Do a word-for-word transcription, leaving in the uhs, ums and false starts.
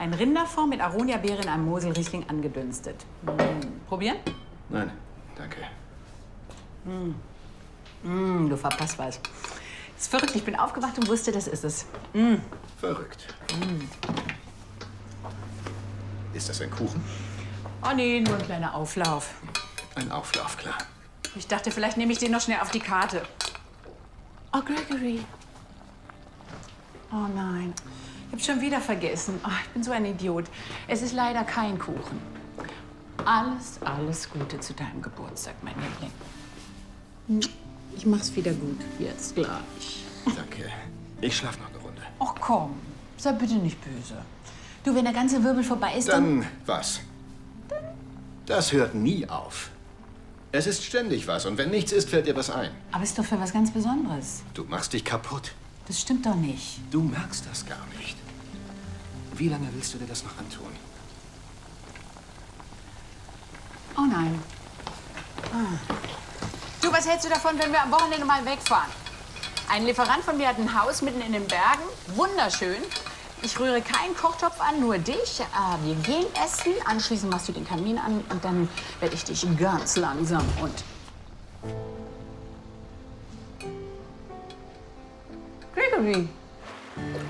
Ein Rinderfond mit Aronia-Beere in einem Mosel-Riesling angedünstet. Mm. Probieren? Nein, danke. Mm. Mm, du verpasst was. Das ist verrückt. Ich bin aufgewacht und wusste, das ist es. Mm. Verrückt. Mm. Ist das ein Kuchen? Oh nee, nur ein kleiner Auflauf. Ein Auflauf, klar. Ich dachte, vielleicht nehme ich den noch schnell auf die Karte. Oh, Gregory. Oh nein. Ich hab's schon wieder vergessen. Oh, ich bin so ein Idiot. Es ist leider kein Kuchen. Alles, alles Gute zu deinem Geburtstag, mein Liebling. Ich mach's wieder gut. Jetzt gleich. Danke. Ich schlaf noch eine Runde. Ach komm, sei bitte nicht böse. Du, wenn der ganze Wirbel vorbei ist, dann... Dann was? Das hört nie auf. Es ist ständig was und wenn nichts ist, fällt dir was ein. Aber ist doch für was ganz Besonderes. Du machst dich kaputt. Das stimmt doch nicht. Du merkst das gar nicht. Wie lange willst du dir das noch antun? Oh nein. Ah. Du, was hältst du davon, wenn wir am Wochenende mal wegfahren? Ein Lieferant von mir hat ein Haus mitten in den Bergen. Wunderschön. Ich rühre keinen Kochtopf an, nur dich. Äh, wir gehen essen, anschließend machst du den Kamin an und dann werde ich dich ganz langsam und... Gregory.